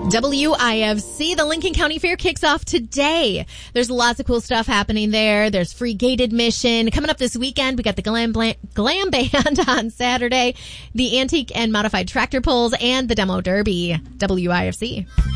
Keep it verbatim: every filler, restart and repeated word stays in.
W I F C, the Lincoln County Fair, kicks off today. There's lots of cool stuff happening there. There's free gate admission. Coming up this weekend, we got the Glam, Blan- Glam Band on Saturday, the Antique and Modified Tractor Pulls, and the Demo Derby. W I F C.